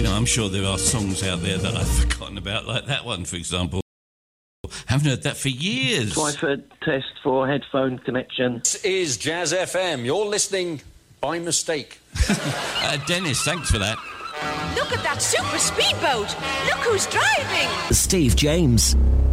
know, I'm sure there are songs out there that I've forgotten about, like that one, for example. Haven't heard that for years. Twyford test for headphone connection. This is Jazz FM. You're listening by mistake. Dennis, thanks for that. Look at that super speedboat. Look who's driving. Steve James.